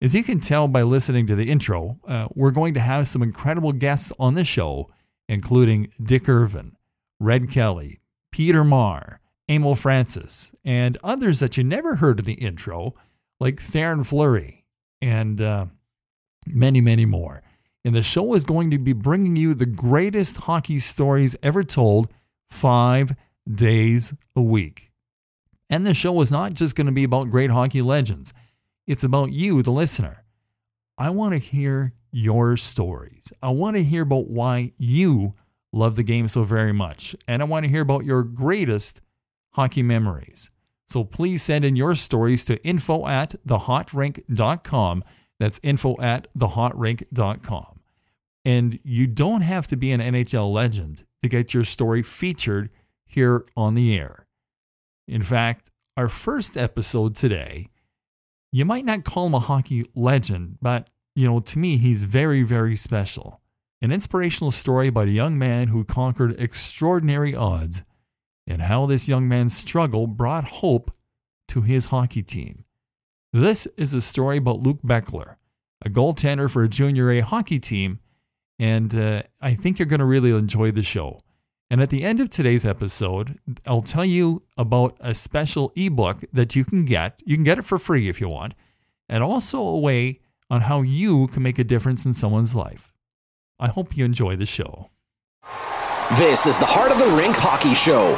As you can tell by listening to the intro, we're going to have some incredible guests on the show, including Dick Irvin, Red Kelly, Peter Marr, Emil Francis, and others that you never heard in the intro, like Theron Fleury, and many, many more. And the show is going to be bringing you the greatest hockey stories ever told 5 days a week. And the show is not just going to be about great hockey legends. It's about you, the listener. I want to hear your stories. I want to hear about why you love the game so very much. And I want to hear about your greatest hockey memories. So please send in your stories to info@thehotrink.com. That's info@thehotrink.com. And you don't have to be an NHL legend to get your story featured here on the air. In fact, our first episode today, you might not call him a hockey legend, but, to me, he's very, very special. An inspirational story about a young man who conquered extraordinary odds and how this young man's struggle brought hope to his hockey team. This is a story about Luke Beckler, a goaltender for a Junior A hockey team, and I think you're going to really enjoy the show. And at the end of today's episode, I'll tell you about a special ebook that you can get. You can get it for free if you want, and also a way on how you can make a difference in someone's life. I hope you enjoy the show. This is the Heart of the Rink Hockey Show.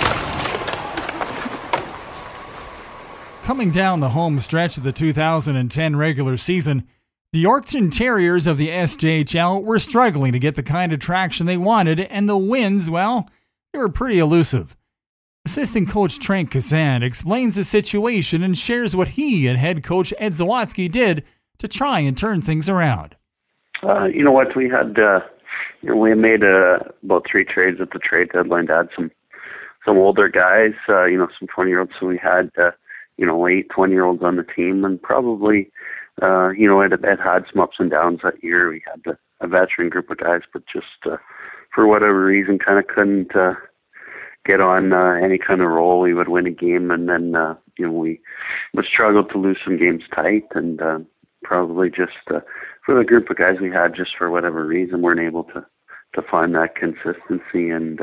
Coming down the home stretch of the 2010 regular season, the Yorkton Terriers of the SJHL were struggling to get the kind of traction they wanted, and the wins, well, they were pretty elusive. Assistant coach Trent Kazan explains the situation and shares what he and head coach Ed Zawatsky did to try and turn things around. You know what, we had, we made about 3 trades at the trade deadline to add some older guys, some 20-year-olds, so we had, 8 20-year-olds on the team, and probably, it had some ups and downs that year. We had a veteran group of guys, but just for whatever reason, kind of couldn't get on any kind of roll. We would win a game, and then we would struggle to lose some games tight, and probably just for the group of guys we had, just for whatever reason, weren't able to find that consistency, and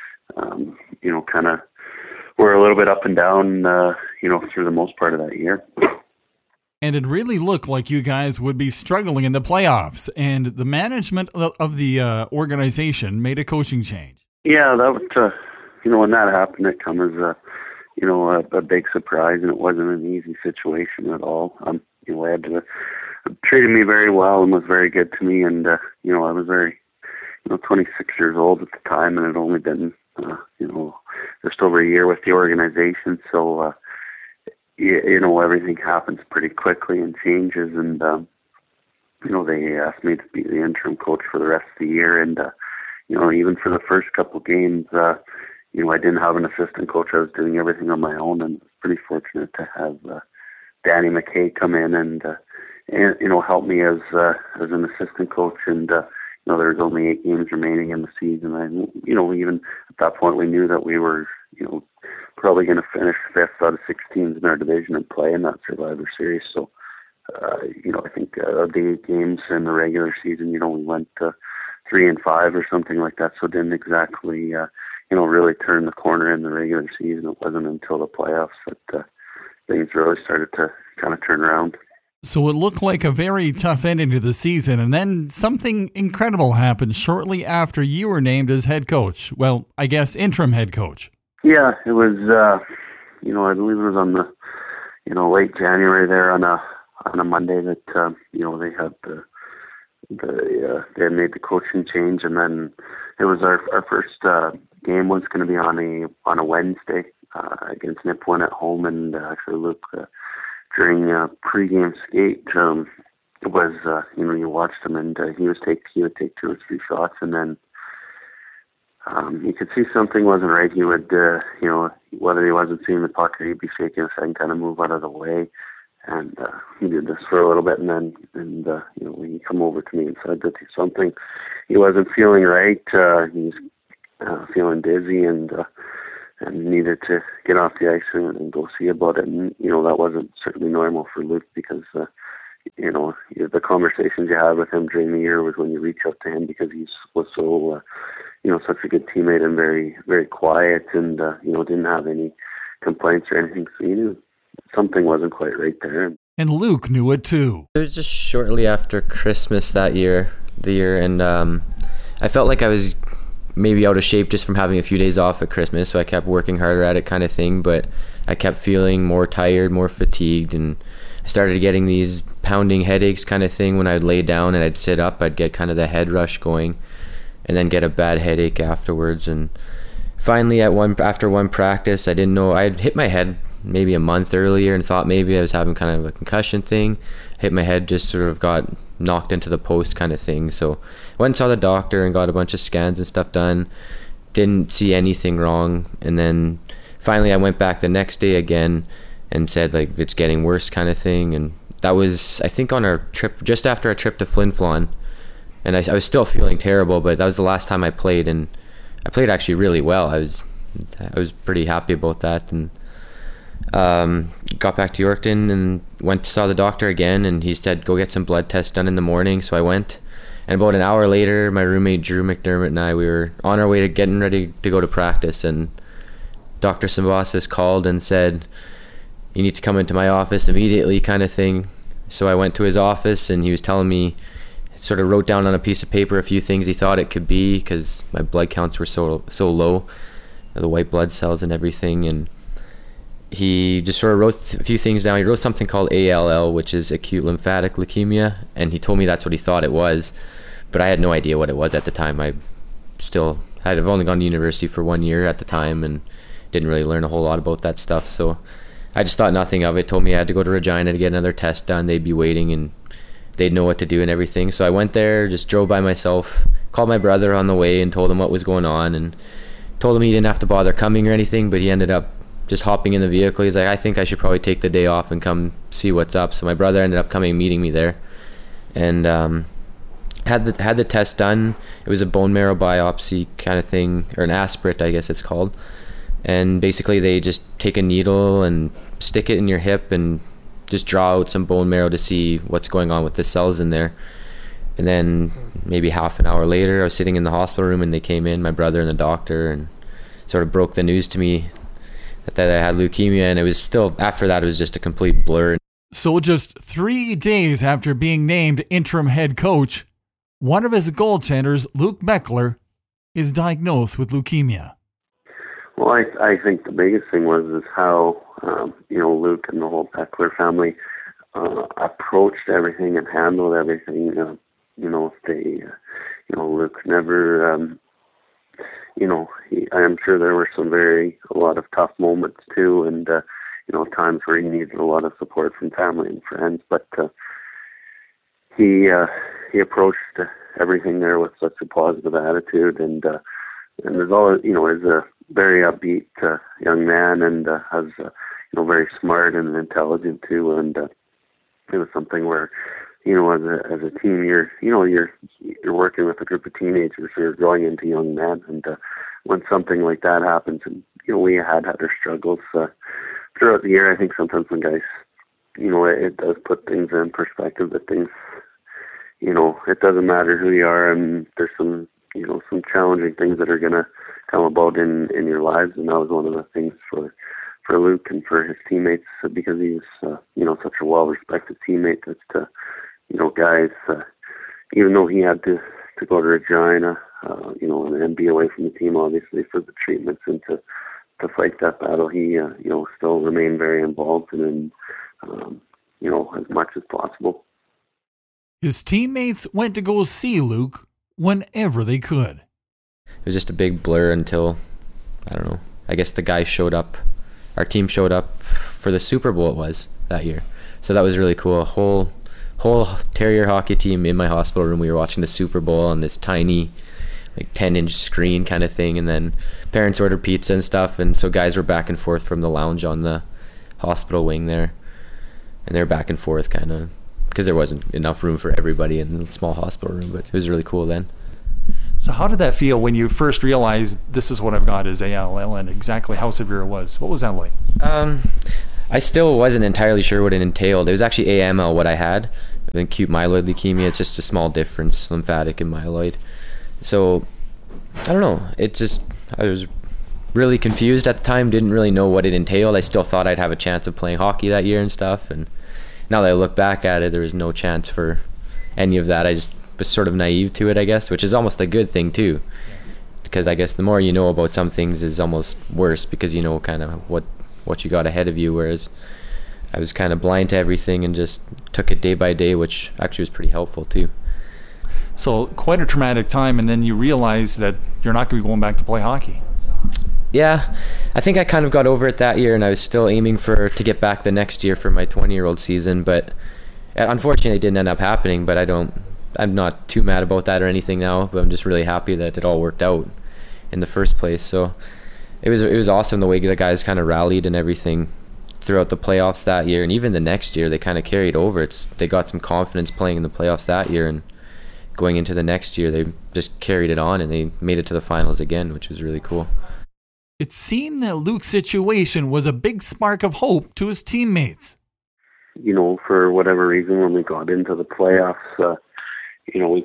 kind of were a little bit up and down, through the most part of that year. And it really looked like you guys would be struggling in the playoffs, and the management of the organization made a coaching change. Yeah, that was, when that happened, it came as a big surprise, and it wasn't an easy situation at all. Ed treated me very well and was very good to me, and I was very, 26 years old at the time, and had only been, just over a year with the organization, so. Everything happens pretty quickly and changes, and they asked me to be the interim coach for the rest of the year, and even for the first couple of games, I didn't have an assistant coach. I was doing everything on my own, and pretty fortunate to have Danny McKay come in and help me as an assistant coach, and there's only 8 games remaining in the season, and even at that point we knew that we were probably going to finish 5th out of 6 teams in our division and play in that Survivor Series. So, I think of the 8 games in the regular season, we went 3-5 or something like that. So it didn't exactly, really turn the corner in the regular season. It wasn't until the playoffs that things really started to kind of turn around. So it looked like a very tough ending to the season, and then something incredible happened shortly after you were named as head coach. Well, I guess interim head coach. Yeah, it was, I believe it was on the, late January there on a Monday that, they had they had made the coaching change, and then it was our first game was going to be on a Wednesday against Nipawin at home, and actually Luke, during pregame skate, it was, you watched him, and he would take 2 or 3 shots, and then you could see something wasn't right. He would, whether he wasn't seeing the puck or he'd be shaking his head and kind of move out of the way. And he did this for a little bit, and when he come over to me and said that something he wasn't feeling right, he was feeling dizzy and needed to get off the ice and go see about it. And that wasn't certainly normal for Luke because the conversations you had with him during the year was when you reach out to him, because he was so, such a good teammate and very, very quiet, and, didn't have any complaints or anything. So you knew something wasn't quite right there. And Luke knew it too. It was just shortly after Christmas the year, and I felt like I was maybe out of shape just from having a few days off at Christmas, so I kept working harder at it kind of thing, but I kept feeling more tired, more fatigued, and I started getting these pounding headaches kind of thing. When I'd lay down and I'd sit up, I'd get kind of the head rush going and then get a bad headache afterwards. And finally after one practice, I didn't know, I'd hit my head maybe a month earlier and thought maybe I was having kind of a concussion thing. Hit my head, just sort of got knocked into the post kind of thing. So I went and saw the doctor and got a bunch of scans and stuff done. Didn't see anything wrong. And then finally I went back the next day again and said, like, it's getting worse kind of thing. And that was, I think, on our trip, just after our trip to Flin Flon. And I was still feeling terrible, but that was the last time I played, and I played actually really well. I was pretty happy about that. And got back to Yorkton and went to saw the doctor again, and he said go get some blood tests done in the morning. So I went, and about an hour later, my roommate Drew McDermott and I, we were on our way to getting ready to go to practice, and Dr. Symbiosis called and said, you need to come into my office immediately kind of thing. So I went to his office, and he was telling me, sort of wrote down on a piece of paper a few things he thought it could be, because my blood counts were so low, the white blood cells and everything. And he just sort of wrote a few things down. He wrote something called ALL, which is acute lymphatic leukemia, and he told me that's what he thought it was, but I had no idea what it was at the time. I've only gone to university for 1 year at the time and didn't really learn a whole lot about that stuff. So I just thought nothing of it. Told me I had to go to Regina to get another test done. They'd be waiting and they'd know what to do and everything. So I went there, just drove by myself, called my brother on the way and told him what was going on, and told him he didn't have to bother coming or anything, but he ended up just hopping in the vehicle. He's like, I think I should probably take the day off and come see what's up. So my brother ended up coming, meeting me there, and had the test done. It was a bone marrow biopsy kind of thing, or an aspirate, I guess it's called. And basically they just take a needle and stick it in your hip and just draw out some bone marrow to see what's going on with the cells in there. And then maybe half an hour later, I was sitting in the hospital room and they came in, my brother and the doctor, and sort of broke the news to me that I had leukemia. And it was still, after that, it was just a complete blur. So just 3 days after being named interim head coach, one of his goaltenders, Luke Beckler, is diagnosed with leukemia. Well, I think the biggest thing was how Luke and the whole Beckler family approached everything and handled everything. Luke never, I'm sure there were a lot of tough moments too, and times where he needed a lot of support from family and friends. But he approached everything there with such a positive attitude, and there's always, is a very upbeat young man, and has very smart and intelligent too. And it was something where, as a team, you're working with a group of teenagers who are growing into young men, and when something like that happens, and we had our struggles throughout the year. I think sometimes when guys, it does put things in perspective, that things, it doesn't matter who you are, and there's some challenging things that are going to come about in your lives. And that was one of the things for Luke and for his teammates, because he was, such a well-respected teammate, that, guys, even though he had to go to Regina, and be away from the team, obviously, for the treatments and to fight that battle, he, still remained very involved in as much as possible. His teammates went to go see Luke whenever they could. It was just a big blur until, I don't know, I guess the guys showed up. Our team showed up for the Super Bowl, it was, that year. So that was really cool. A whole Terrier hockey team in my hospital room. We were watching the Super Bowl on this tiny, 10-inch screen kind of thing. And then parents ordered pizza and stuff. And so guys were back and forth from the lounge on the hospital wing there. And they're back and forth kind of, because there wasn't enough room for everybody in the small hospital room. But it was really cool then. So how did that feel when you first realized this is what I've got is ALL, and exactly how severe it was? What was that like? I still wasn't entirely sure what it entailed. It was actually AML what I had. acute myeloid leukemia. It's just a small difference, lymphatic and myeloid. So I don't know. I was really confused at the time, didn't really know what it entailed. I still thought I'd have a chance of playing hockey that year and stuff. And now that I look back at it, there was no chance for any of that. I just was sort of naive to it, I guess, which is almost a good thing too. Because I guess the more you know about some things is almost worse, because you know kind of what you got ahead of you, whereas I was kind of blind to everything and just took it day by day, which actually was pretty helpful too. So quite a traumatic time, and then you realize that you're not going to be going back to play hockey. Yeah, I think I kind of got over it that year, and I was still aiming to get back the next year for my 20-year-old season, but unfortunately it didn't end up happening. But I'm not too mad about that or anything now, but I'm just really happy that it all worked out in the first place. So it was awesome the way the guys kind of rallied and everything throughout the playoffs that year, and even the next year they kind of carried over. They got some confidence playing in the playoffs that year, and going into the next year they just carried it on and they made it to the finals again, which was really cool. It seemed that Luke's situation was a big spark of hope to his teammates. You know, for whatever reason, when we got into the playoffs, we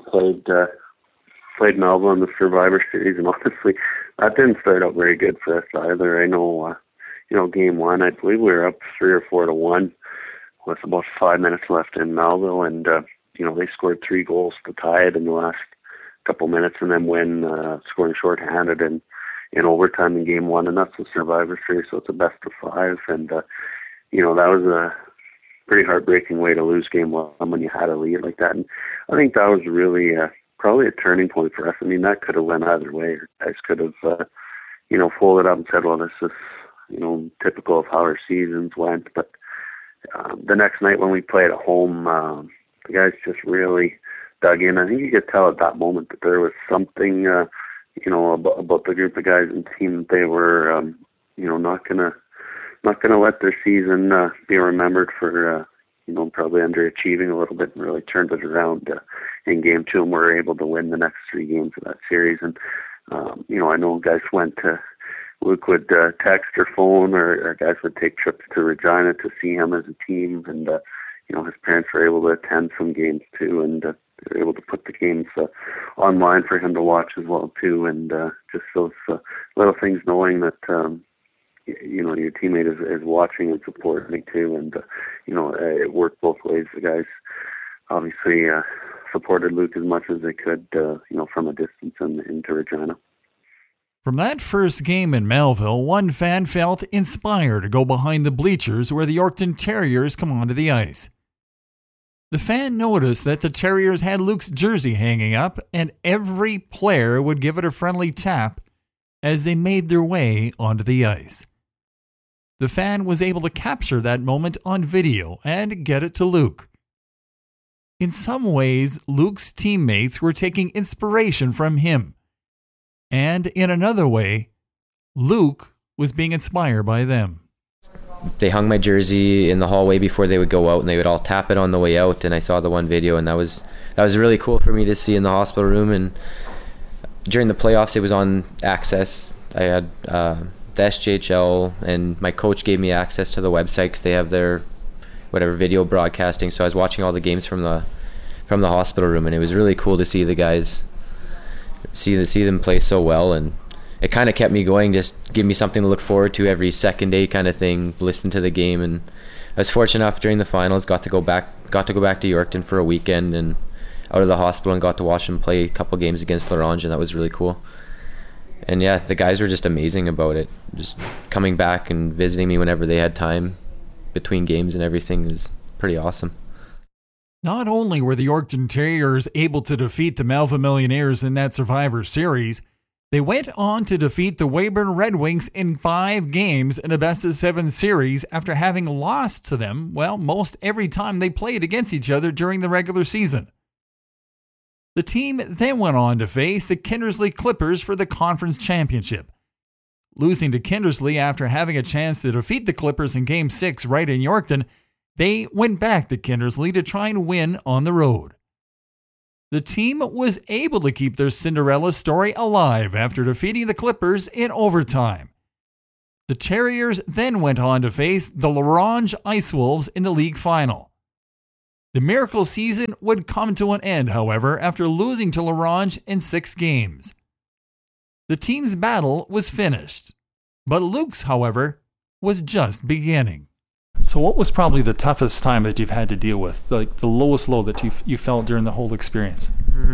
played Melville in the Survivor Series, and honestly, that didn't start out very good for us either. I know, game one, I believe we were up 3 or 4 to 1 with about 5 minutes left in Melville, and they scored 3 goals to tie it in the last couple minutes, and then win, scoring shorthanded in overtime in game one, and that's the Survivor Series, so it's a best of 5, and that was a pretty heartbreaking way to lose game one when you had a lead like that. And I think that was really probably a turning point for us. I mean, that could have went either way. Guys could have folded up and said, well, this is typical of how our seasons went. But the next night when we played at home, the guys just really dug in. I think you could tell at that moment that there was something about the group of guys and team that they were not gonna let their season be remembered for probably underachieving a little bit, and really turned it around in game 2, and were able to win the next 3 games of that series. And I know guys Luke would text or phone, or guys would take trips to Regina to see him as a team, and his parents were able to attend some games too, and they were able to put the games online for him to watch as well too. And just those little things, knowing that your teammate is watching and supporting too, and it worked both ways. The guys obviously supported Luke as much as they could, from a distance and into Regina. From that first game in Melville, one fan felt inspired to go behind the bleachers where the Yorkton Terriers come onto the ice. The fan noticed that the Terriers had Luke's jersey hanging up, and every player would give it a friendly tap as they made their way onto the ice. The fan was able to capture that moment on video and get it to Luke. In some ways, Luke's teammates were taking inspiration from him. And in another way, Luke was being inspired by them. They hung my jersey in the hallway before they would go out, and they would all tap it on the way out. And I saw the one video, and that was really cool for me to see in the hospital room. And during the playoffs, it was on Access. I had the SJHL, and my coach gave me access to the website because they have their video broadcasting. So I was watching all the games from the hospital room, and it was really cool to see the guys, see them play so well. And it kind of kept me going, just give me something to look forward to every second day kind of thing, listen to the game. And I was fortunate enough during the finals, got to go back to Yorkton for a weekend and out of the hospital, and got to watch them play a couple games against Larange, and that was really cool. And yeah, the guys were just amazing about it, just coming back and visiting me whenever they had time between games, and everything is pretty awesome. Not only were the Yorkton Terriers able to defeat the Melville Millionaires in that Survivor Series, they went on to defeat the Weyburn Red Wings in 5 games in a best-of-7 series after having lost to them, most every time they played against each other during the regular season. The team then went on to face the Kindersley Clippers for the conference championship. Losing to Kindersley after having a chance to defeat the Clippers in Game 6 right in Yorkton, they went back to Kindersley to try and win on the road. The team was able to keep their Cinderella story alive after defeating the Clippers in overtime. The Terriers then went on to face the Larange Ice Wolves in the league final. The Miracle season would come to an end, however, after losing to La Ronge in 6 games. The team's battle was finished, but Luke's, however, was just beginning. So what was probably the toughest time that you've had to deal with, like the lowest low that you felt during the whole experience?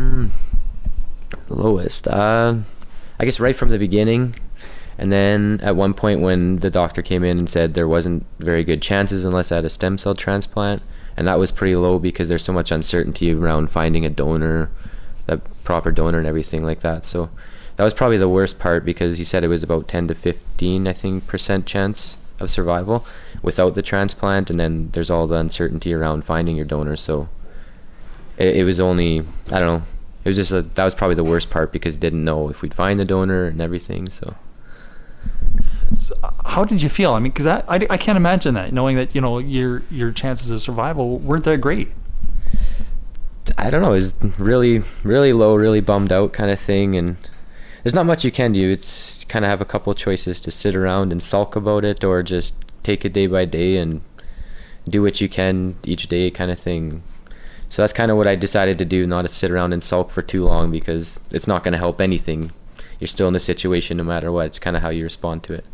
Lowest? I guess right from the beginning. And then at one point when the doctor came in and said there wasn't very good chances unless I had a stem cell transplant, and that was pretty low because there's so much uncertainty around finding a donor, a proper donor and everything like that. So that was probably the worst part because he said it was about 10 to 15, I think, % chance of survival without the transplant, and then there's all the uncertainty around finding your donor. So it was only, I don't know, it was just that was probably the worst part because didn't know if we'd find the donor and everything. So how did you feel? I mean, because I can't imagine that, knowing that, you know, your chances of survival weren't that great. I don't know, it was really, really low, really bummed out kind of thing, and there's not much you can do. It's kind of have a couple of choices to sit around and sulk about it or just take it day by day and do what you can each day kind of thing. So that's kind of what I decided to do, not to sit around and sulk for too long because it's not going to help anything. You're still in the situation no matter what. It's kind of how you respond to it.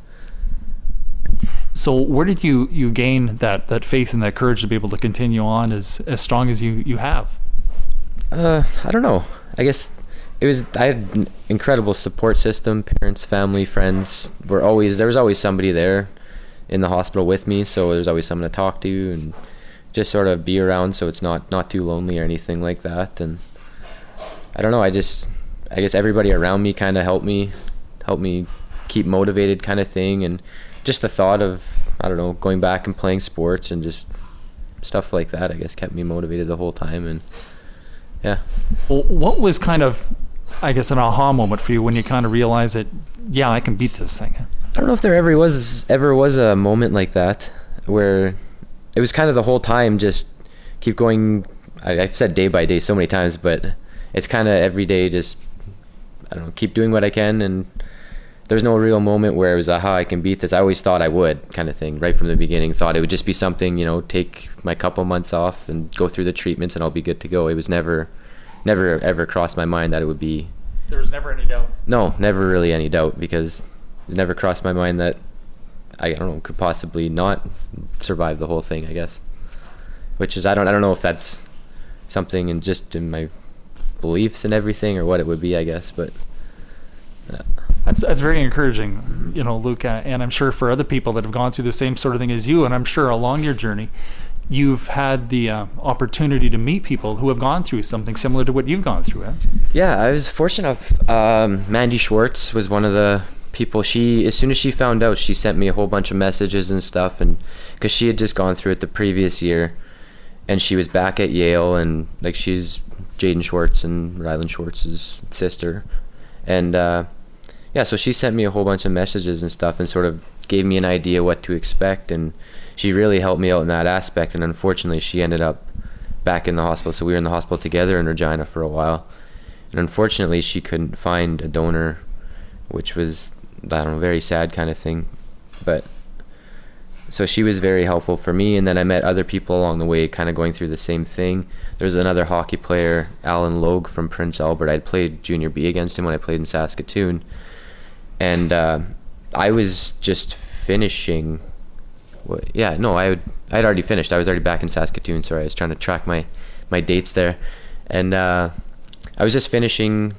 So where did you gain that faith and that courage to be able to continue on as strong as you have? I don't know. I guess I had an incredible support system. Parents, family, friends there was always somebody there in the hospital with me, so there's always someone to talk to and just sort of be around so it's not too lonely or anything like that. And I don't know, I guess everybody around me kind of helped me keep motivated kind of thing, and just the thought of, I don't know, going back and playing sports and just stuff like that, I guess, kept me motivated the whole time. And yeah. Well, what was kind of, I guess, an aha moment for you when you kind of realized that, yeah, I can beat this thing? I don't know if there ever was a moment like that where it was kind of the whole time just keep going. I've said day by day so many times, but it's kind of every day just, I don't know, keep doing what I can. And there's no real moment where it was, aha, I can beat this. I always thought I would, kind of thing, right from the beginning. Thought it would just be something, you know, take my couple months off and go through the treatments and I'll be good to go. It was never ever crossed my mind that it would be. There was never any doubt? No, never really any doubt, because it never crossed my mind that I don't know, could possibly not survive the whole thing, I guess. Which is, I don't know if that's something in my beliefs and everything or what it would be, I guess, but That's very encouraging, you know, Luke, and I'm sure for other people that have gone through the same sort of thing as you, and I'm sure along your journey, you've had the opportunity to meet people who have gone through something similar to what you've gone through. Yeah, I was fortunate enough. Mandy Schwartz was one of the people. As soon as she found out, she sent me a whole bunch of messages and stuff, and because she had just gone through it the previous year, and she was back at Yale, and like she's Jaden Schwartz and Rylan Schwartz's sister, and yeah, so she sent me a whole bunch of messages and stuff and sort of gave me an idea what to expect, and she really helped me out in that aspect. And unfortunately, she ended up back in the hospital, so we were in the hospital together in Regina for a while, and unfortunately she couldn't find a donor, which was, I don't know, very sad kind of thing. But so she was very helpful for me, and then I met other people along the way kind of going through the same thing. There's another hockey player, Alan Logue from Prince Albert. I'd played Junior B against him when I played in Saskatoon, and I was just finishing. I'd already finished. I was already back in Saskatoon. Sorry, I was trying to track my dates there, and I was just finishing.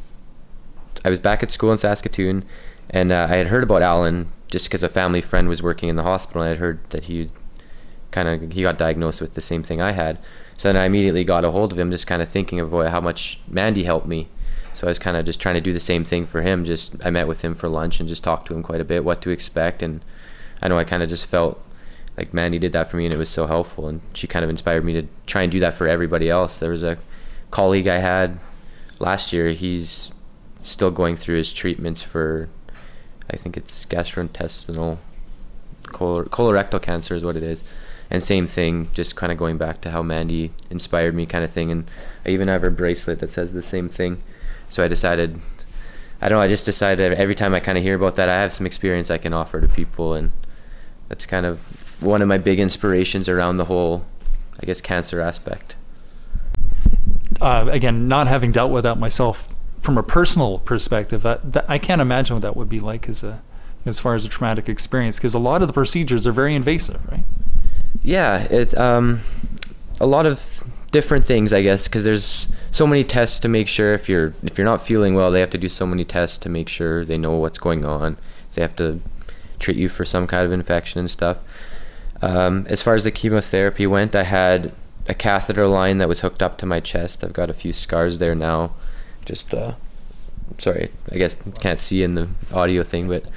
I was back at school in Saskatoon, and I had heard about Alan just because a family friend was working in the hospital, and I had heard that he got diagnosed with the same thing I had. So then I immediately got a hold of him, just kind of thinking of how much Mandy helped me. So I was kind of just trying to do the same thing for him. I met with him for lunch and just talked to him quite a bit, what to expect. And I know I kind of just felt like Mandy did that for me, and it was so helpful. And she kind of inspired me to try and do that for everybody else. There was a colleague I had last year. He's still going through his treatments for, I think it's gastrointestinal, colorectal cancer is what it is. And same thing, just kind of going back to how Mandy inspired me kind of thing. And I even have her bracelet that says the same thing. So I decided that every time I kind of hear about that, I have some experience I can offer to people. And that's kind of one of my big inspirations around the whole I guess, cancer aspect. Again, not having dealt with that myself from a personal perspective, I can't imagine what that would be like as far as a traumatic experience, because a lot of the procedures are very invasive, right? Yeah, it's a lot of different things, I guess, because there's so many tests to make sure if you're not feeling well, they have to do so many tests to make sure they know what's going on. They have to treat you for some kind of infection and stuff. As far as the chemotherapy went, I had a catheter line that was hooked up to my chest. I've got a few scars there now. Just sorry, I guess can't see in the audio thing, but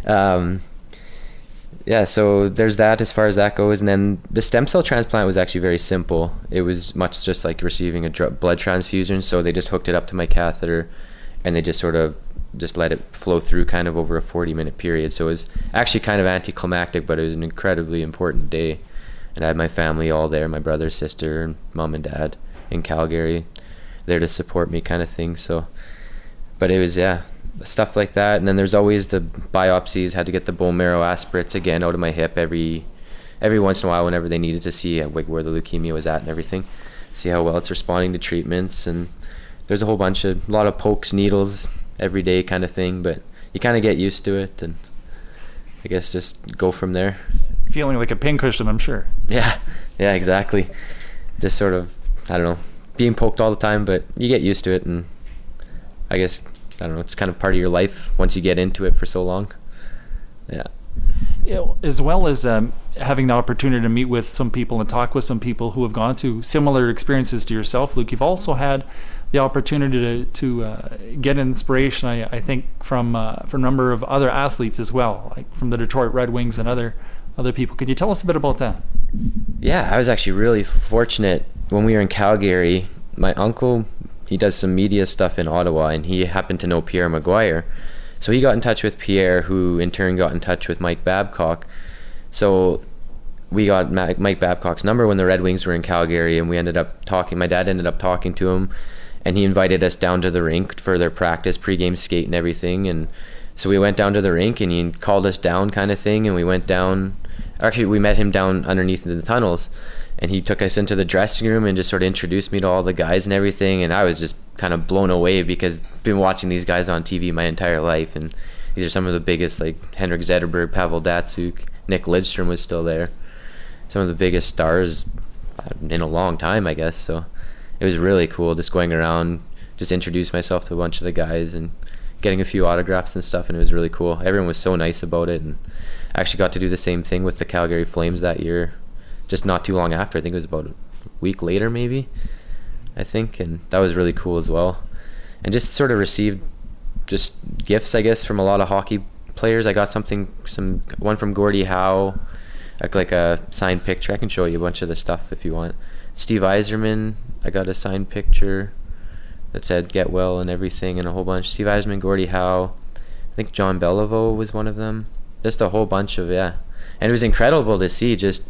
yeah, so there's that as far as that goes. And then the stem cell transplant was actually very simple. It was much just like receiving a blood transfusion. So they just hooked it up to my catheter and they just sort of just let it flow through kind of over a 40-minute period. So it was actually kind of anticlimactic, but it was an incredibly important day. And I had my family all there, my brother, sister, and mom and dad in Calgary there to support me kind of thing. So, but it was, yeah, stuff like that. And then there's always the biopsies. Had to get the bone marrow aspirates again out of my hip every once in a while whenever they needed to see where the leukemia was at and everything, see how well it's responding to treatments. And there's a lot of pokes, needles every day kind of thing, but you kind of get used to it and I guess just go from there. Feeling like a pincushion, I'm sure. Yeah, exactly. This sort of, I don't know, being poked all the time, but you get used to it, and I guess, I don't know, it's kind of part of your life once you get into it for so long. Yeah. As well as having the opportunity to meet with some people and talk with some people who have gone through similar experiences to yourself, Luke, you've also had the opportunity to get inspiration, I think, from a number of other athletes as well, like from the Detroit Red Wings and other people. Could you tell us a bit about that? Yeah, I was actually really fortunate when we were in Calgary. My uncle, he does some media stuff in Ottawa, and he happened to know Pierre Maguire. So he got in touch with Pierre, who in turn got in touch with Mike Babcock. So we got Mike Babcock's number when the Red Wings were in Calgary, and we ended up talking. My dad ended up talking to him, and he invited us down to the rink for their practice, pregame skate and everything. And so we went down to the rink, and he called us down kind of thing, and we went down. Actually, we met him down underneath in the tunnels, and he took us into the dressing room and just sort of introduced me to all the guys and everything. And I was just kind of blown away because I've been watching these guys on TV my entire life, and these are some of the biggest, like Henrik Zetterberg, Pavel Datsyuk, Nick Lidstrom was still there. Some of the biggest stars in a long time, I guess. So it was really cool just going around, just introduce myself to a bunch of the guys and getting a few autographs and stuff, and it was really cool. Everyone was so nice about it, and I actually got to do the same thing with the Calgary Flames that year, just not too long after. I think it was about a week later maybe, I think, and that was really cool as well. And just sort of received just gifts, I guess, from a lot of hockey players. I got one from Gordie Howe, like a signed picture. I can show you a bunch of the stuff if you want. Steve Yzerman, I got a signed picture that said get well and everything, and a whole bunch. Steve Yzerman, Gordie Howe, I think John Beliveau was one of them. Just a whole bunch of, yeah. And it was incredible to see just,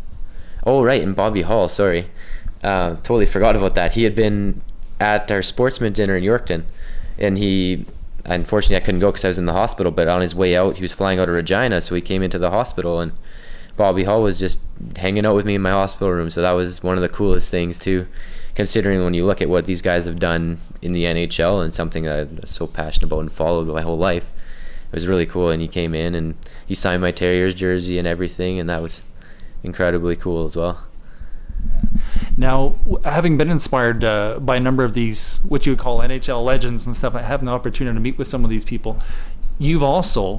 oh right, and Bobby Hall, sorry. Totally forgot about that. He had been at our sportsman dinner in Yorkton, and unfortunately I couldn't go because I was in the hospital, but on his way out, he was flying out of Regina, so he came into the hospital, and Bobby Hall was just hanging out with me in my hospital room, so that was one of the coolest things too, considering when you look at what these guys have done in the NHL and something that I'm so passionate about and followed my whole life. It was really cool, and he came in and he signed my Terriers jersey and everything, and that was incredibly cool as well. Now, having been inspired by a number of these, what you would call NHL legends and stuff, having the opportunity to meet with some of these people, you've also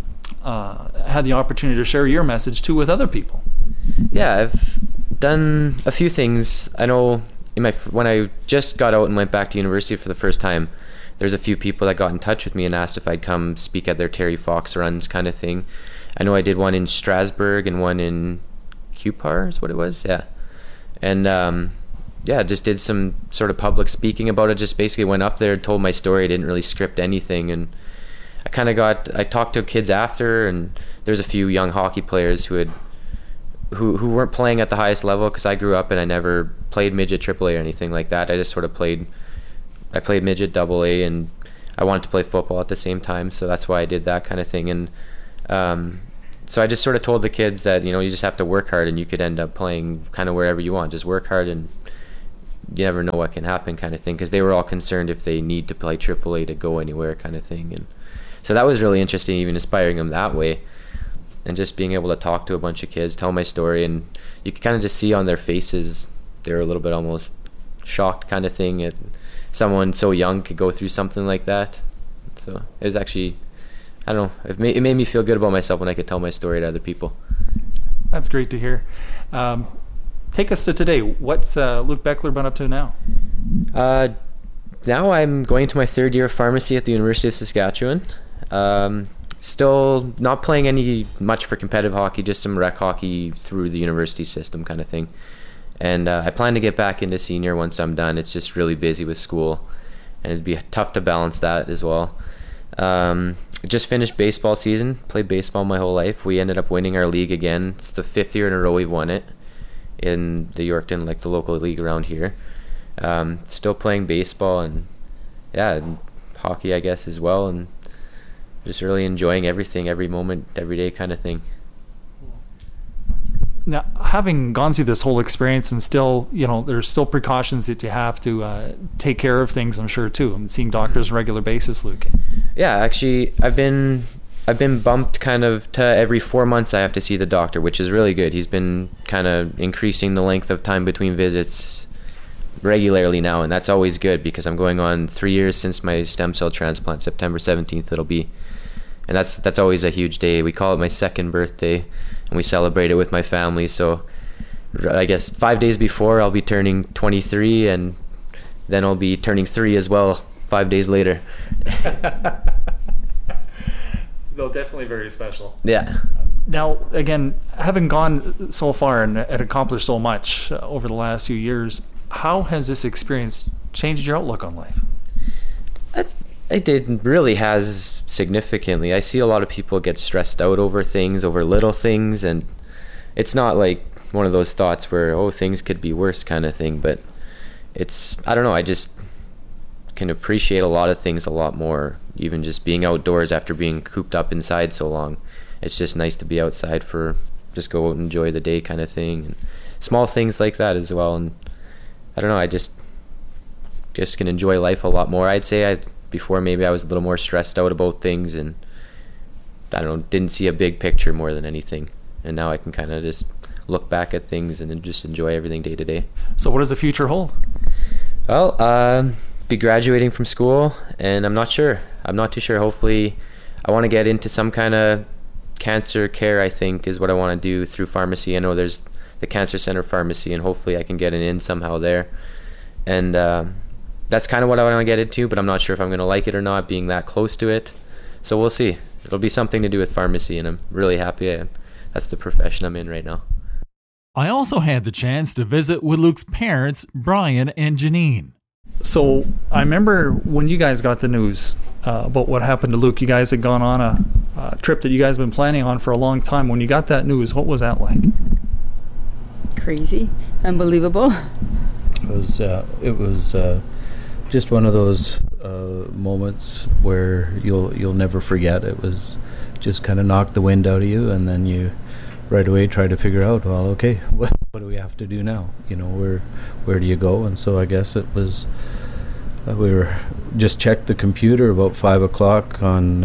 had the opportunity to share your message too with other people. Yeah, I've done a few things. I know when I just got out and went back to university for the first time, there's a few people that got in touch with me and asked if I'd come speak at their Terry Fox runs kind of thing. I know I did one in Strasbourg and one in Cupar is what it was, yeah. And just did some sort of public speaking about it. Just basically went up there, told my story, didn't really script anything, and I talked to kids after, and there's a few young hockey players who weren't playing at the highest level, because I grew up and I never played midget AAA or anything like that. I just sort of played midget AA, and I wanted to play football at the same time, so that's why I did that kind of thing. And so I just sort of told the kids that, you just have to work hard and you could end up playing kind of wherever you want. Just work hard and you never know what can happen kind of thing, because they were all concerned if they need to play AAA to go anywhere kind of thing. And so that was really interesting, even inspiring them that way, and just being able to talk to a bunch of kids, tell my story, and you could kind of just see on their faces they're a little bit almost shocked kind of thing that someone so young could go through something like that. So it was actually, I don't know, it made me feel good about myself when I could tell my story to other people. That's great to hear. Take us to today. What's Luke Beckler been up to now? Now I'm going to my third year of pharmacy at the University of Saskatchewan. Still not playing any much for competitive hockey, just some rec hockey through the university system kind of thing. And I plan to get back into senior once I'm done. It's just really busy with school, and it'd be tough to balance that as well. Just finished baseball season, played baseball my whole life. We ended up winning our league again. It's the 5th year in a row we've won it in the Yorkton, like the local league around here. Still playing baseball and and hockey, I guess, as well, and just really enjoying everything, every moment, every day kind of thing. Now, having gone through this whole experience, and still, there's still precautions that you have to take care of things, I'm sure, too. I'm seeing doctors on a regular basis, Luke. Yeah, actually, I've been bumped kind of to every 4 months I have to see the doctor, which is really good. He's been kind of increasing the length of time between visits regularly now, and that's always good because I'm going on 3 years since my stem cell transplant. September 17th it'll be, and that's always a huge day. We call it my second birthday, and we celebrate it with my family. So I guess 5 days before I'll be turning 23, and then I'll be turning 3 as well 5 days later. Though definitely very special. Yeah. Now, again, having gone so far and accomplished so much over the last few years, how has this experience changed your outlook on life? It really has significantly. I see a lot of people get stressed out over things, over little things, and it's not like one of those thoughts where, things could be worse kind of thing, but it's, I don't know, I just can appreciate a lot of things a lot more, even just being outdoors after being cooped up inside so long. It's just nice to be outside for, just go out and enjoy the day kind of thing, and small things like that as well. And I don't know, I just can enjoy life a lot more. I'd say before maybe I was a little more stressed out about things, and I don't know, didn't see a big picture more than anything. And now I can kind of just look back at things and then just enjoy everything day to day. So what does the future hold? Well, be graduating from school, and I'm not too sure. Hopefully I want to get into some kind of cancer care, I think, is what I want to do through pharmacy. I know there's the Cancer Center Pharmacy, and hopefully I can get an in somehow there. And that's kind of what I want to get into, but I'm not sure if I'm going to like it or not, being that close to it. So we'll see. It'll be something to do with pharmacy, and I'm really happy that's the profession I'm in right now. I also had the chance to visit with Luke's parents, Brian and Janine. So I remember when you guys got the news about what happened to Luke. You guys had gone on a trip that you guys have been planning on for a long time. When you got that news, what was that like? Crazy, unbelievable. It was just one of those moments where you'll never forget. It was just kind of knocked the wind out of you, and then you right away try to figure out, well, okay, what do we have to do now? Where do you go? And so I guess it was we were just checked the computer about 5 o'clock on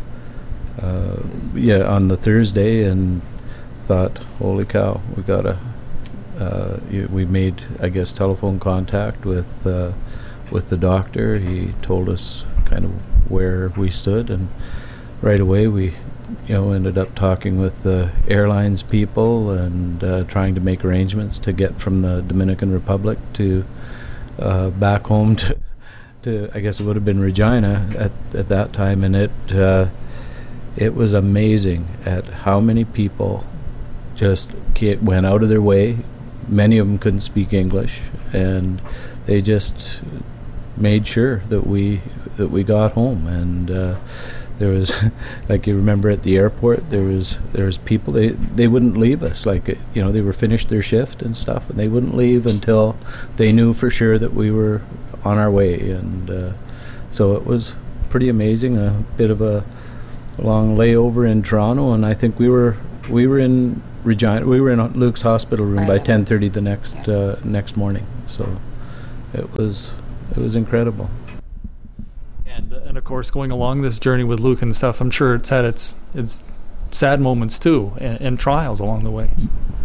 on the Thursday, and thought, holy cow, we gotta. We made, I guess, telephone contact with the doctor. He told us kind of where we stood, and right away we ended up talking with the airlines people and trying to make arrangements to get from the Dominican Republic to back home to I guess it would have been Regina at that time. And it was amazing at how many people just went out of their way. Many of them couldn't speak English, and they just made sure that we got home. And there was, like, you remember at the airport, there was people, they wouldn't leave us. Like, they were finished their shift and stuff, and they wouldn't leave until they knew for sure that we were on our way. And so it was pretty amazing. A bit of a long layover in Toronto, and I think we were in Regina. We were in Luke's hospital room by 10:30 the next morning. So it was incredible. And of course, going along this journey with Luke and stuff, I'm sure it's had its sad moments too, and trials along the way.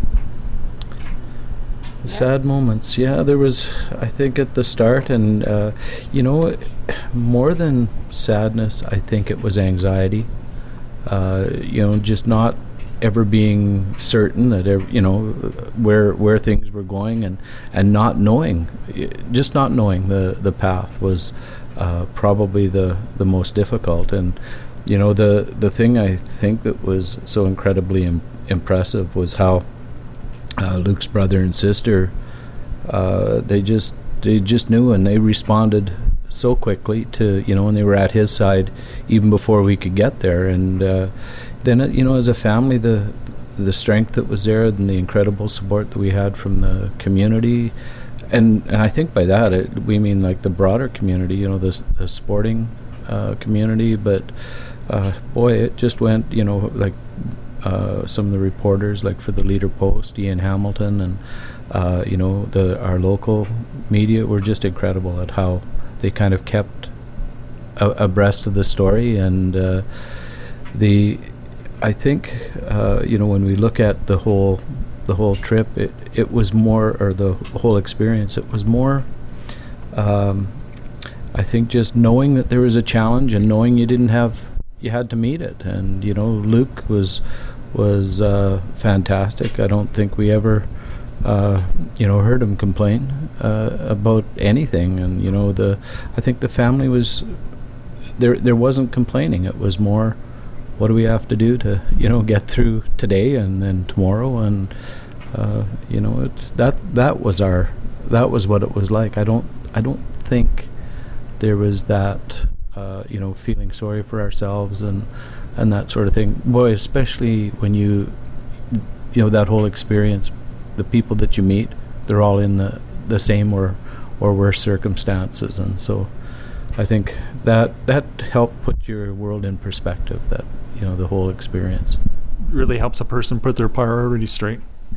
Sad moments, yeah. There was, I think, at the start, and more than sadness, I think it was anxiety. Just not ever being certain that where things were going, and not knowing, just not knowing the path was probably the most difficult. And the thing I think that was so incredibly impressive was how Luke's brother and sister, they just knew, and they responded so quickly to, and they were at his side even before we could get there. And then as a family, the strength that was there, and the incredible support that we had from the community, and I think by that we mean like the broader community, the sporting community. But boy, it just went, like some of the reporters, like for the Leader Post, Ian Hamilton, and our local media were just incredible at how they kind of kept abreast of the story. And I think when we look at the whole trip, it was more, or the whole experience, it was more, I think, just knowing that there was a challenge, and knowing you had to meet it. And Luke was fantastic. I don't think we ever heard him complain about anything. And I think the family was there wasn't complaining. It was more, what do we have to do to get through today and then tomorrow. And that was what it was like. I don't think there was that feeling sorry for ourselves and that sort of thing. Boy, especially when that whole experience, the people that you meet, they're all in the same or worse circumstances. And so I think that helped put your world in perspective, that the whole experience Really helps a person put their priorities straight.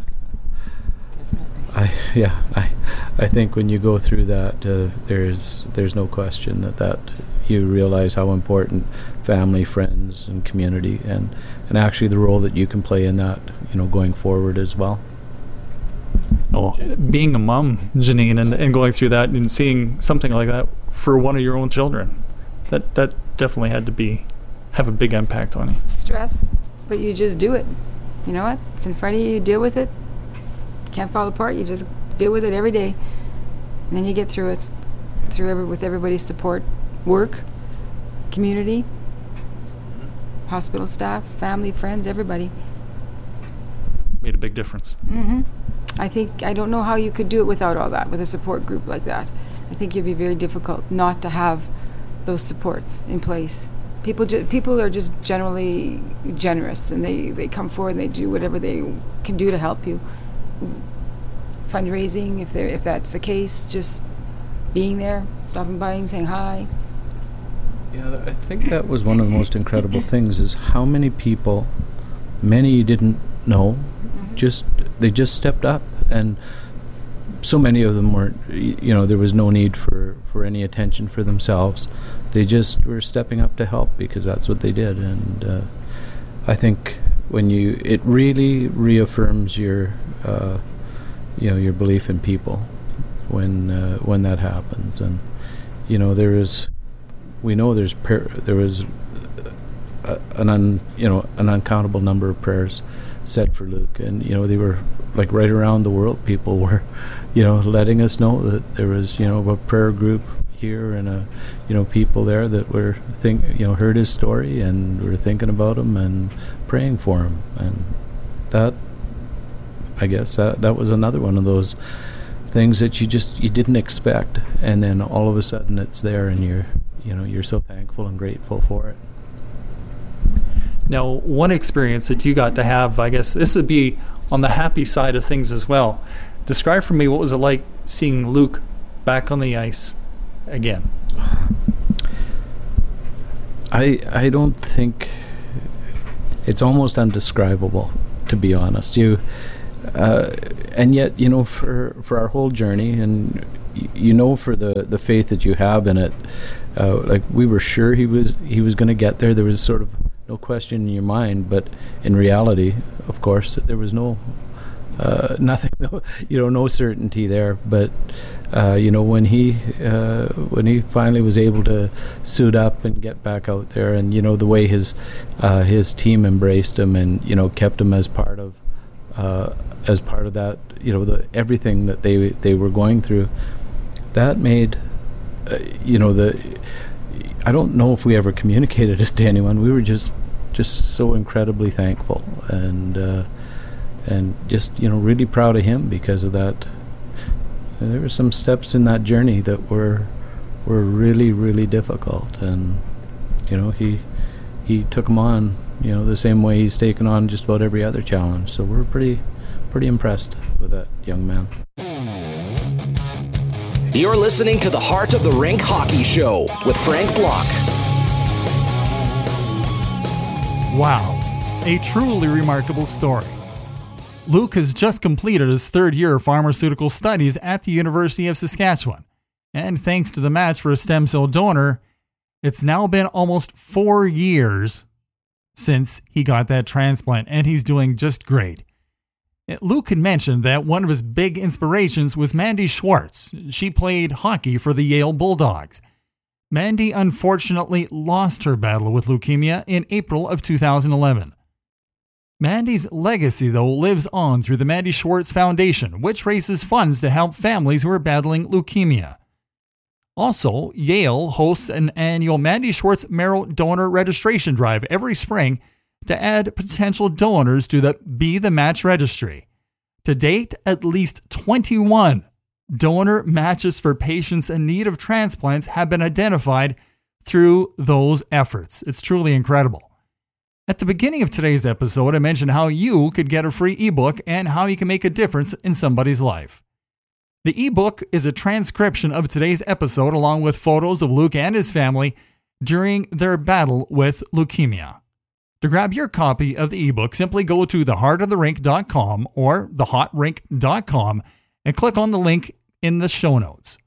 I think when you go through that, there's no question that you realize how important family, friends, and community, and actually the role that you can play in that, going forward as well. Oh, being a mom, Janine, and going through that and seeing something like that for one of your own children, that definitely had to have a big impact on you. Stress, but you just do it. You know what? It's in front of you. You deal with it. Can't fall apart. You just deal with it every day, and then you get through it. With everybody's support, work, community, hospital staff, family, friends, everybody. Made a big difference. Mm-hmm. I don't know how you could do it without all that, with a support group like that. I think it'd be very difficult not to have those supports in place. People are just generally generous, and they come forward and they do whatever they can do to help you. Fundraising, if that's the case, just being there, stopping by and saying hi. Yeah, I think that was one of the most incredible things, is how many people, many you didn't know, they just stepped up, and so many of them weren't, there was no need for any attention for themselves. They just were stepping up to help because that's what they did. And I think it really reaffirms your your belief in people when that happens. And there was an uncountable number of prayers said for Luke, and they were like right around the world. People were letting us know that there was a prayer group here, and people there that were heard his story and were thinking about him and praying for him. And that, I guess, that was another one of those things that you didn't expect, and then all of a sudden it's there, and you're so thankful and grateful for it. Now, one experience that you got to have, I guess this would be on the happy side of things as well. Describe for me, what was it like seeing Luke back on the ice again? I don't think it's almost undescribable, to be honest. And yet, you know, for our whole journey, and you know, for the faith that you have in it, like we were sure he was going to get there. There was sort of no question in your mind, but in reality, of course, there was nothing, you know, no certainty there. But you know, when he finally was able to suit up and get back out there, and you know, the way his team embraced him and, you know, kept him as part of that, you know, everything that they were going through, that made you know, I don't know if we ever communicated it to anyone. We were just so incredibly thankful, and just, you know, really proud of him because of that. And there were some steps in that journey that were really, really difficult, and you know, he took them on, you know, the same way he's taken on just about every other challenge. So we're pretty impressed with that young man. You're listening to the Heart of the Rink Hockey Show with Frank Block. Wow, a truly remarkable story. Luke has just completed his third year of pharmaceutical studies at the University of Saskatchewan. And thanks to the match for a stem cell donor, it's now been almost 4 years since he got that transplant, and he's doing just great. Luke had mentioned that one of his big inspirations was Mandy Schwartz. She played hockey for the Yale Bulldogs. Mandy unfortunately lost her battle with leukemia in April of 2011. Mandy's legacy, though, lives on through the Mandy Schwartz Foundation, which raises funds to help families who are battling leukemia. Also, Yale hosts an annual Mandy Schwartz Marrow Donor Registration Drive every spring to add potential donors to the Be the Match registry. To date, at least 21 donor matches for patients in need of transplants have been identified through those efforts. It's truly incredible. At the beginning of today's episode, I mentioned how you could get a free ebook and how you can make a difference in somebody's life. The ebook is a transcription of today's episode along with photos of Luke and his family during their battle with leukemia. To grab your copy of the ebook, simply go to theheartoftherink.com or thehotrink.com and click on the link in the show notes.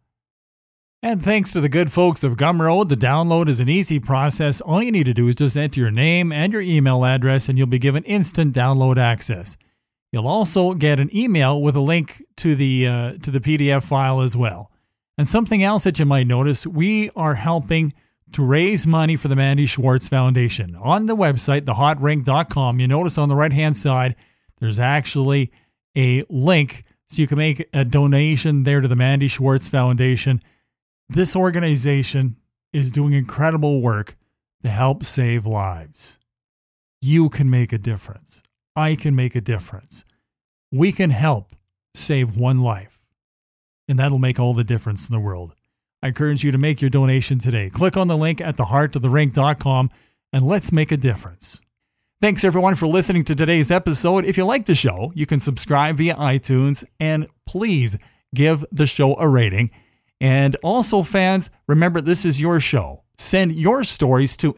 And thanks to the good folks of Gumroad, the download is an easy process. All you need to do is just enter your name and your email address, and you'll be given instant download access. You'll also get an email with a link to the PDF file as well. And something else that you might notice, we are helping to raise money for the Mandy Schwartz Foundation. On the website, thehotrink.com, you notice on the right-hand side, there's actually a link so you can make a donation there to the Mandy Schwartz Foundation. This organization is doing incredible work to help save lives. You can make a difference. I can make a difference. We can help save one life, and that'll make all the difference in the world. I encourage you to make your donation today. Click on the link at theheartoftherink.com and let's make a difference. Thanks everyone for listening to today's episode. If you like the show, you can subscribe via iTunes and please give the show a rating. And also, fans, remember this is your show. Send your stories to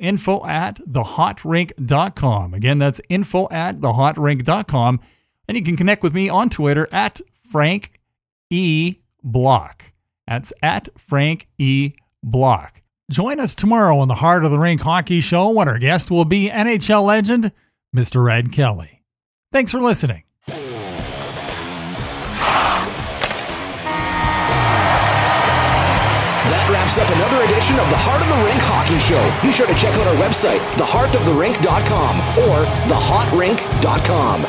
info@thehotrink.com. Again, that's info@thehotrink.com. And you can connect with me on Twitter at Frank E. Block. That's at Frank E. Block. Join us tomorrow on the Heart of the Rink Hockey Show when our guest will be NHL legend, Mr. Red Kelly. Thanks for listening. That wraps up another edition of the Heart of the Rink Hockey Show. Be sure to check out our website, theheartoftherink.com or thehotrink.com.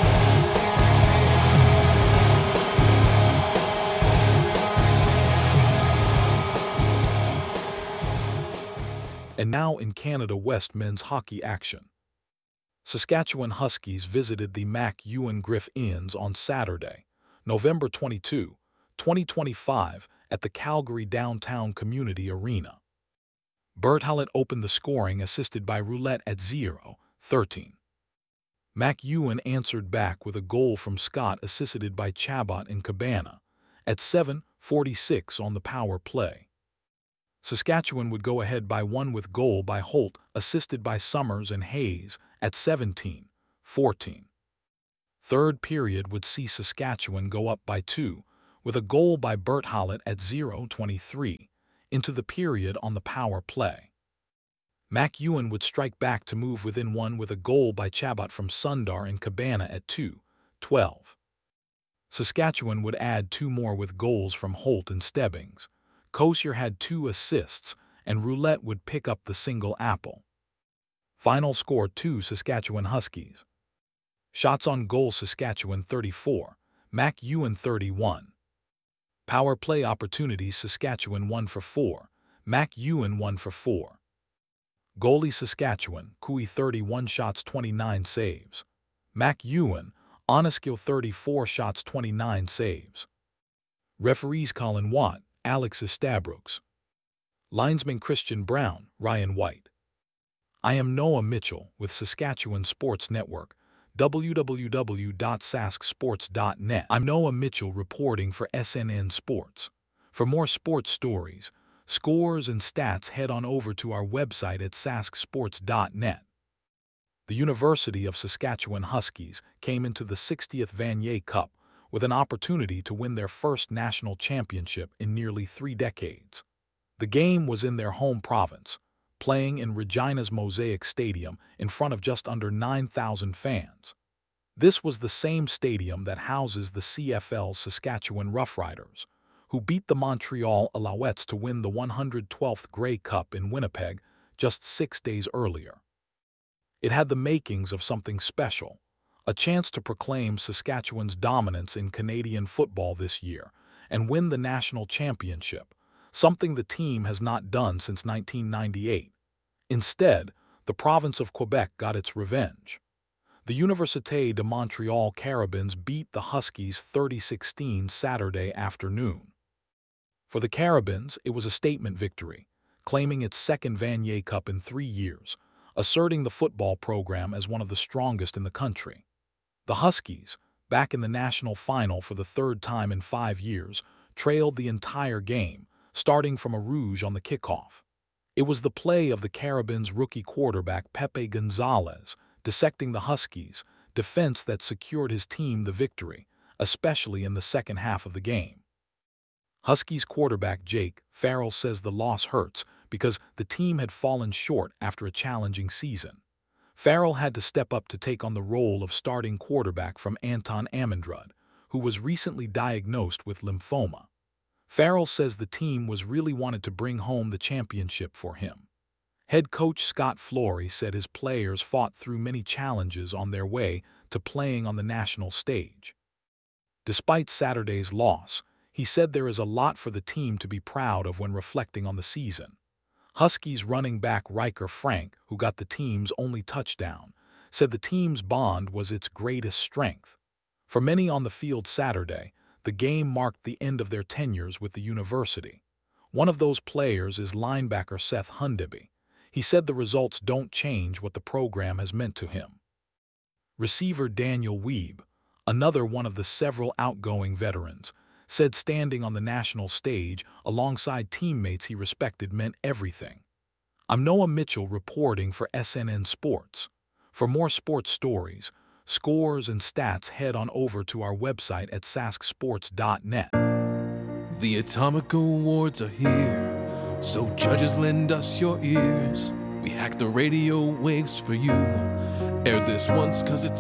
And now in Canada West men's hockey action. Saskatchewan Huskies visited the Mac Ewan Griff Inns on Saturday, November 22, 2025, at the Calgary Downtown Community Arena. Bert Hallett opened the scoring, assisted by Roulette at 0-13. Mac Ewan answered back with a goal from Scott, assisted by Chabot and Cabana, at 7:46 on the power play. Saskatchewan would go ahead by 1 with goal by Holt, assisted by Summers and Hayes, at 17-14. Third period would see Saskatchewan go up by 2, with a goal by Bert Hollett at 0-23, into the period on the power play. Mac Ewan would strike back to move within 1 with a goal by Chabot from Sundar and Cabana at 2-12. Saskatchewan would add 2 more with goals from Holt and Stebbings. Kosier had 2 assists, and Roulette would pick up the single apple. Final score 2 Saskatchewan Huskies. Shots on goal Saskatchewan 34, Mac Ewan 31. Power play opportunities Saskatchewan 1 for 4, Mac Ewan 1 for 4. Goalie Saskatchewan, Cooey 31 shots 29 saves. Mac Ewan, Oneskill 34 shots 29 saves. Referees Colin Watt, Alex Estabrooks. Linesman Christian Brown, Ryan White. I am Noah Mitchell with Saskatchewan Sports Network, www.sasksports.net. I'm Noah Mitchell reporting for SNN Sports. For more sports stories, scores, and stats, head on over to our website at sasksports.net. The University of Saskatchewan Huskies came into the 60th Vanier Cup with an opportunity to win their first national championship in nearly 3 decades. The game was in their home province, playing in Regina's Mosaic Stadium in front of just under 9,000 fans. This was the same stadium that houses the CFL's Saskatchewan Roughriders, who beat the Montreal Alouettes to win the 112th Grey Cup in Winnipeg just 6 days earlier. It had the makings of something special, a chance to proclaim Saskatchewan's dominance in Canadian football this year and win the national championship, something the team has not done since 1998. Instead, the province of Quebec got its revenge. The Université de Montréal Carabins beat the Huskies 30-16 Saturday afternoon. For the Carabins, it was a statement victory, claiming its second Vanier Cup in 3 years, asserting the football program as one of the strongest in the country. The Huskies, back in the national final for the 3rd time in 5 years, trailed the entire game, starting from a rouge on the kickoff. It was the play of the Carabins' rookie quarterback Pepe Gonzalez dissecting the Huskies' defense that secured his team the victory, especially in the second half of the game. Huskies quarterback Jake Farrell says the loss hurts because the team had fallen short after a challenging season. Farrell had to step up to take on the role of starting quarterback from Anton Amundrud, who was recently diagnosed with lymphoma. Farrell says the team was really wanted to bring home the championship for him. Head coach Scott Flory said his players fought through many challenges on their way to playing on the national stage. Despite Saturday's loss, he said there is a lot for the team to be proud of when reflecting on the season. Huskies running back Riker Frank, who got the team's only touchdown, said the team's bond was its greatest strength. For many on the field Saturday, the game marked the end of their tenures with the university. One of those players is linebacker Seth Hundeby. He said the results don't change what the program has meant to him. Receiver Daniel Wiebe, another one of the several outgoing veterans, said standing on the national stage alongside teammates he respected meant everything. I'm Noah Mitchell reporting for SNN Sports. For more sports stories, scores, and stats, head on over to our website at sasksports.net. The Atomic Awards are here, so judges lend us your ears. We hack the radio waves for you. Air this once 'cause it's